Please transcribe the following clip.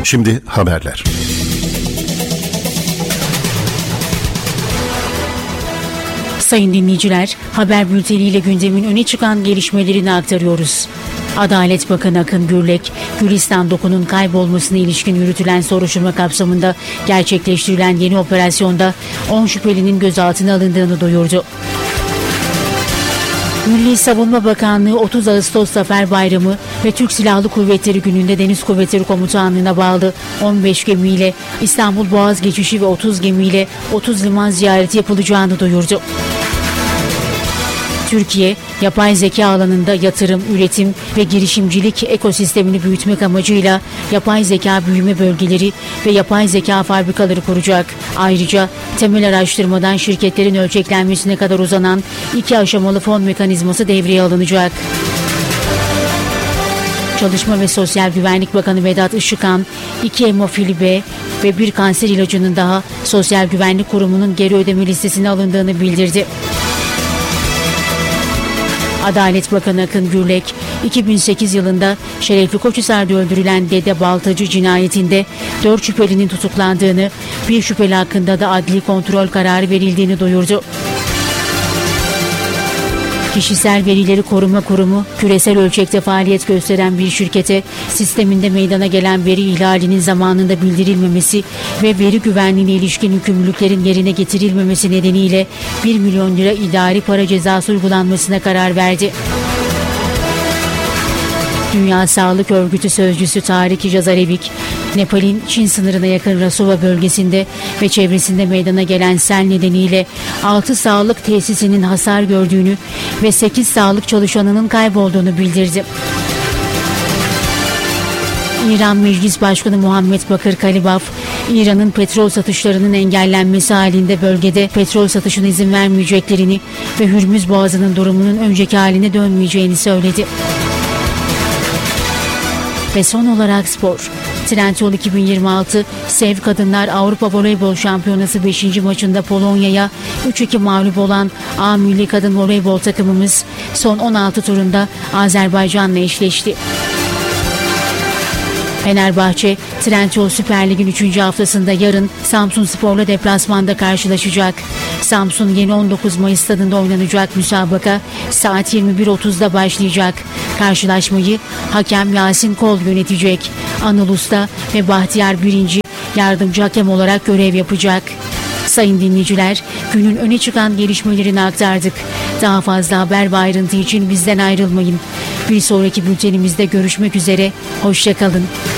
Şimdi haberler. Sayın dinleyiciler, haber bülteniyle gündemin öne çıkan gelişmelerini aktarıyoruz. Adalet Bakanı Akın Gürlek, Gülistan Doku'nun kaybolmasına ilişkin yürütülen soruşturma kapsamında gerçekleştirilen yeni operasyonda 10 şüphelinin gözaltına alındığını duyurdu. Milli Savunma Bakanlığı 30 Ağustos Zafer Bayramı ve Türk Silahlı Kuvvetleri Günü'nde Deniz Kuvvetleri Komutanlığı'na bağlı 15 gemiyle İstanbul Boğaz geçişi ve 30 gemiyle 30 liman ziyareti yapılacağını duyurdu. Türkiye, yapay zeka alanında yatırım, üretim ve girişimcilik ekosistemini büyütmek amacıyla yapay zeka büyüme bölgeleri ve yapay zeka fabrikaları kuracak. Ayrıca temel araştırmadan şirketlerin ölçeklenmesine kadar uzanan 2 aşamalı fon mekanizması devreye alınacak. Çalışma ve Sosyal Güvenlik Bakanı Vedat Işıkhan, 2 hemofili B ve 1 kanser ilacının daha Sosyal Güvenlik Kurumu'nun geri ödeme listesine alındığını bildirdi. Adalet Bakanı Akın Gürlek, 2008 yılında Şerefli Koçhisar'da öldürülen Dede Baltacı cinayetinde 4 şüphelinin tutuklandığını, 1 şüpheli hakkında da adli kontrol kararı verildiğini duyurdu. Kişisel Verileri Koruma Kurumu, küresel ölçekte faaliyet gösteren bir şirkete sisteminde meydana gelen veri ihlalinin zamanında bildirilmemesi ve veri güvenliğine ilişkin yükümlülüklerin yerine getirilmemesi nedeniyle 1 milyon lira idari para cezası uygulanmasına karar verdi. Dünya Sağlık Örgütü Sözcüsü Tarık Jazarevik, Nepal'in Çin sınırına yakın Rasuva bölgesinde ve çevresinde meydana gelen sel nedeniyle 6 sağlık tesisinin hasar gördüğünü ve 8 sağlık çalışanının kaybolduğunu bildirdi. İran Meclis Başkanı Muhammed Bakır Kalibaf, İran'ın petrol satışlarının engellenmesi halinde bölgede petrol satışına izin vermeyeceklerini ve Hürmüz Boğazı'nın durumunun önceki haline dönmeyeceğini söyledi. Ve son olarak spor. Trendyol 2026 Sev Kadınlar Avrupa Voleybol Şampiyonası 5. maçında Polonya'ya 3-2 mağlup olan A Milli Kadın Voleybol takımımız son 16 turunda Azerbaycan'la eşleşti. Fenerbahçe, Trendyol Süper Lig'in 3. haftasında yarın Samsunspor'la deplasmanda karşılaşacak. Samsun Yeni 19 Mayıs stadında oynanacak müsabaka saat 21.30'da başlayacak. Karşılaşmayı hakem Yasin Kol yönetecek. Anıl Usta ve Bahtiyar Birinci yardımcı hakem olarak görev yapacak. Sayın dinleyiciler, günün öne çıkan gelişmelerini aktardık. Daha fazla haber ve ayrıntı için bizden ayrılmayın. Bir sonraki bültenimizde görüşmek üzere, hoşça kalın.